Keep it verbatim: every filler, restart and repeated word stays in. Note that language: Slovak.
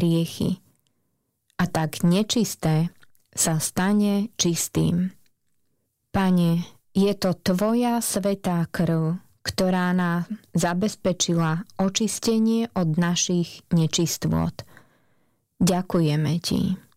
hriechy. A tak nečisté sa stane čistým. Pane, je to Tvoja svätá krv, ktorá nám zabezpečila očistenie od našich nečistôt. Ďakujeme Ti.